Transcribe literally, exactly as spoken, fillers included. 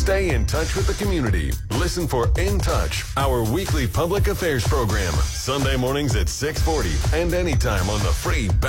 Stay in touch with the community. Listen for In Touch, our weekly public affairs program, Sunday mornings at six forty and anytime on the free